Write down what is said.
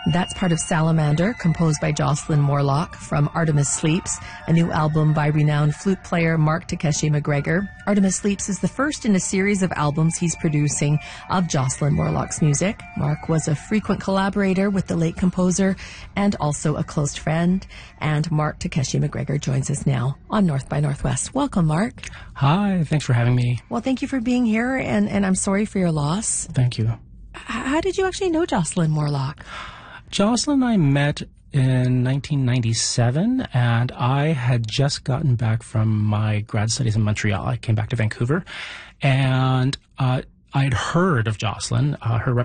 That's part of Salamander, composed by Jocelyn Morlock from Artemis Sleeps, a new album by renowned flute player Mark Takeshi McGregor. Artemis Sleeps is the first in a series of albums he's producing of Jocelyn Morlock's music. Mark was a frequent collaborator with the late composer and also a close friend. And Mark Takeshi McGregor joins us now on North by Northwest. Welcome, Mark. Hi, thanks for having me. Well, thank you for being here, and I'm sorry for your loss. Thank you. How did you actually know Jocelyn Morlock? Jocelyn and I met in 1997, and I had just gotten back from my grad studies in Montreal. I came back to Vancouver, and I'd heard of Jocelyn. Her